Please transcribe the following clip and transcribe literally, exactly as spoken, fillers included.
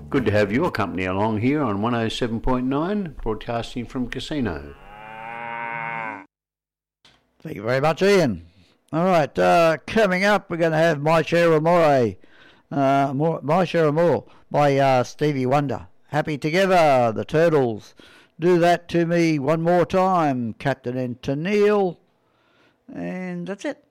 Good to have your company along here on one oh seven point nine, broadcasting from Casino. Thank you very much, Ian. All right, uh, coming up, we're going to have My Share of More, uh, more My Share of More by uh, Stevie Wonder. Happy Together, the Turtles. Do That To Me One More Time, Captain and Tennille. And that's it.